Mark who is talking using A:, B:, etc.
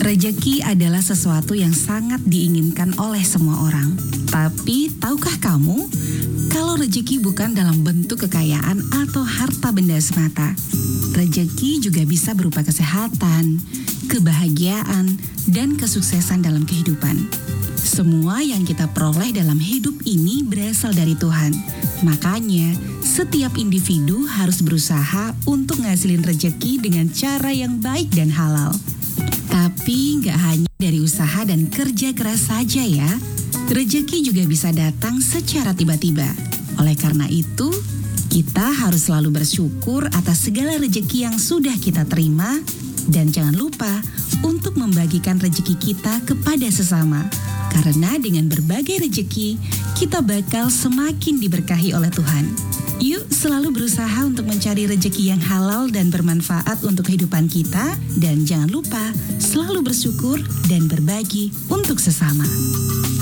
A: Rejeki adalah sesuatu yang sangat diinginkan oleh semua orang. Tapi, tahukah kamu, kalau rejeki bukan dalam bentuk kekayaan atau harta benda semata, rejeki juga bisa berupa kesehatan, kebahagiaan, dan kesuksesan dalam kehidupan. Semua yang kita peroleh dalam hidup ini berasal dari Tuhan. Makanya, setiap individu harus berusaha untuk ngasilin rejeki dengan cara yang baik dan halal. Tapi nggak hanya dari usaha dan kerja keras saja ya. Rejeki juga bisa datang secara tiba-tiba. Oleh karena itu, kita harus selalu bersyukur atas segala rejeki yang sudah kita terima. Dan jangan lupa untuk membagikan rejeki kita kepada sesama. Karena dengan berbagai rejeki, kita bakal semakin diberkahi oleh Tuhan. Yuk selalu berusaha untuk mencari rejeki yang halal dan bermanfaat untuk kehidupan kita. Dan jangan lupa selalu bersyukur dan berbagi untuk sesama.